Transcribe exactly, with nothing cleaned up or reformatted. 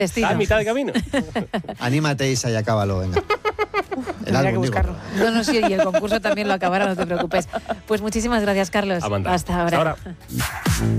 Destino. Está a mitad de camino. Anímate, Isa, y acábalo, venga. El Tendría que álbum, digo. buscarlo. No, no, sí, y el concurso también lo acabará, no te preocupes. Pues muchísimas gracias, Carlos. A mandar. Hasta ahora. Hasta ahora.